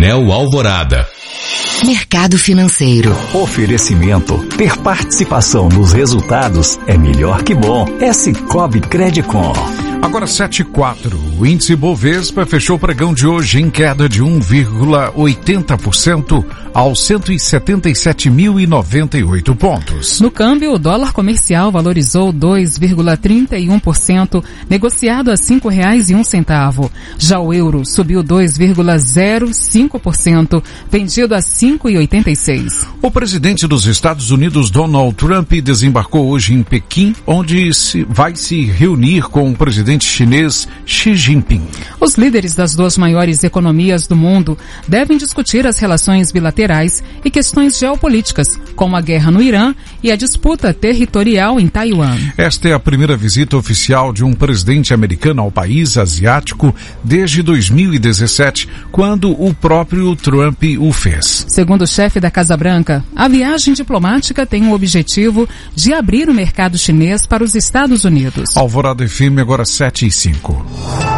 Anel Alvorada. Mercado financeiro. Oferecimento. Ter participação nos resultados é melhor que bom. É Sicoob Credicom. Agora 7,4. O índice Bovespa fechou o pregão de hoje em queda de 1,80% aos 177.098 pontos. No câmbio, o dólar comercial valorizou 2,31%, negociado a R$ 5,01. Já o euro subiu 2,05%, vendido a R$ 5,86. O presidente dos Estados Unidos, Donald Trump, desembarcou hoje em Pequim, onde vai se reunir com o presidente chinês Xi Jinping. Os líderes das duas maiores economias do mundo devem discutir as relações bilaterais e questões geopolíticas, como a guerra no Irã e a disputa territorial em Taiwan. Esta é a primeira visita oficial de um presidente americano ao país asiático desde 2017, quando o próprio Trump o fez. Segundo o chefe da Casa Branca, a viagem diplomática tem o objetivo de abrir o mercado chinês para os Estados Unidos. Alvorada FM, agora 7:05.